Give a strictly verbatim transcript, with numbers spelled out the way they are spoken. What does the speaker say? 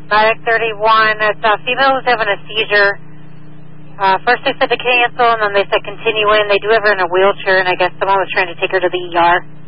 Medic thirty-one, it's a female who's having a seizure. Uh, first they said to cancel, and then they said continue in. They do have her in a wheelchair, and I guess someone was trying to take her to the E R.